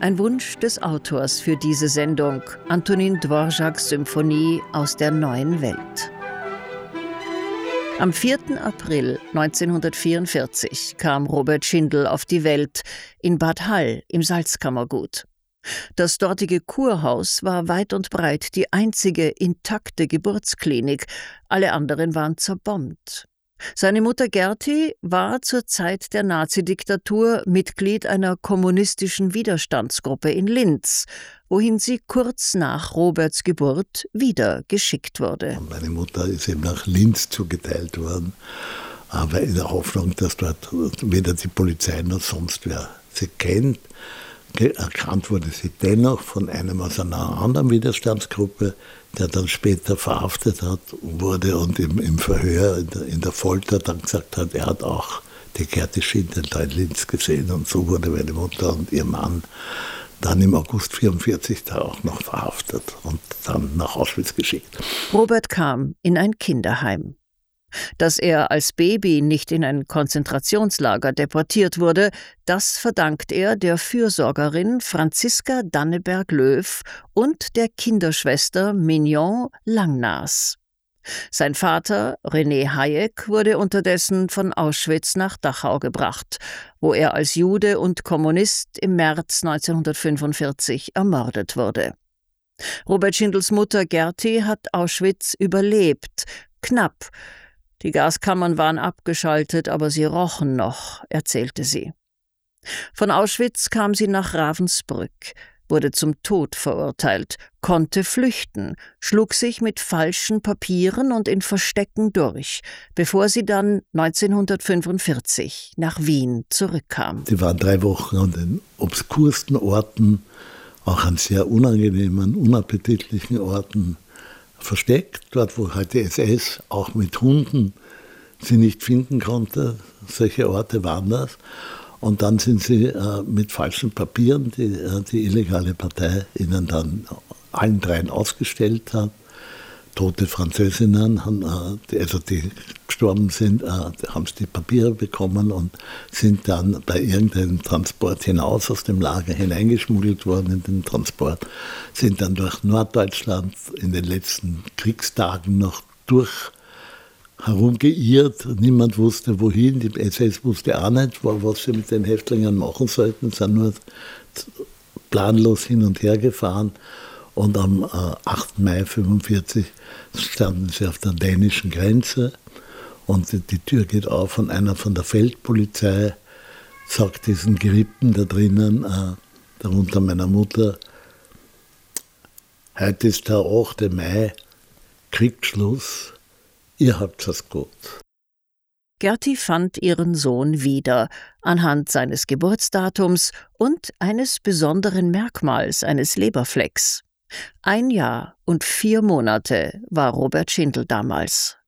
Ein Wunsch des Autors für diese Sendung, Antonin Dvořáks Symphonie aus der neuen Welt. Am 4. April 1944 kam Robert Schindel auf die Welt in Bad Hall im Salzkammergut. Das dortige Kurhaus war weit und breit die einzige intakte Geburtsklinik, alle anderen waren zerbombt. Seine Mutter Gerti war zur Zeit der Nazidiktatur Mitglied einer kommunistischen Widerstandsgruppe in Linz, wohin sie kurz nach Roberts Geburt wieder geschickt wurde. Meine Mutter ist eben nach Linz zugeteilt worden, aber in der Hoffnung, dass dort weder die Polizei noch sonst wer sie kennt. Erkannt wurde sie dennoch von einem aus einer anderen Widerstandsgruppe, der dann später verhaftet wurde und im Verhör, in der Folter dann gesagt hat, er hat auch die Gerti Schindel da in Linz gesehen. Und so wurde meine Mutter und ihr Mann dann im August 1944 da auch noch verhaftet und dann nach Auschwitz geschickt. Robert kam in ein Kinderheim. Dass er als Baby nicht in ein Konzentrationslager deportiert wurde, das verdankt er der Fürsorgerin Franziska Danneberg-Löw und der Kinderschwester Mignon Langnaas. Sein Vater, René Hayek, wurde unterdessen von Auschwitz nach Dachau gebracht, wo er als Jude und Kommunist im März 1945 ermordet wurde. Robert Schindels Mutter Gerti hat Auschwitz überlebt, knapp. Die Gaskammern waren abgeschaltet, aber sie rochen noch, erzählte sie. Von Auschwitz kam sie nach Ravensbrück, wurde zum Tod verurteilt, konnte flüchten, schlug sich mit falschen Papieren und in Verstecken durch, bevor sie dann 1945 nach Wien zurückkam. Sie war 3 Wochen an den obskursten Orten, auch an sehr unangenehmen, unappetitlichen Orten versteckt, dort wo halt die SS auch mit Hunden sie nicht finden konnte. Solche Orte waren das. Und dann sind sie mit falschen Papieren, die illegale Partei ihnen dann allen 3 ausgestellt hat. Tote Französinnen, die gestorben sind, haben sie die Papiere bekommen und sind dann bei irgendeinem Transport hinaus aus dem Lager hineingeschmuggelt worden in den Transport, sind dann durch Norddeutschland in den letzten Kriegstagen noch herumgeirrt. Niemand wusste wohin, die SS wusste auch nicht, was sie mit den Häftlingen machen sollten, sind nur planlos hin und her gefahren. Und am 8. Mai 1945 standen sie auf der dänischen Grenze und die Tür geht auf und einer von der Feldpolizei sagt diesen Gerippten da drinnen, darunter meiner Mutter, heute ist der 8. Mai, Kriegsschluss, ihr habt es gut. Gerti fand ihren Sohn wieder, anhand seines Geburtsdatums und eines besonderen Merkmals, eines Leberflecks. 1 Jahr und 4 Monate war Robert Schindel damals.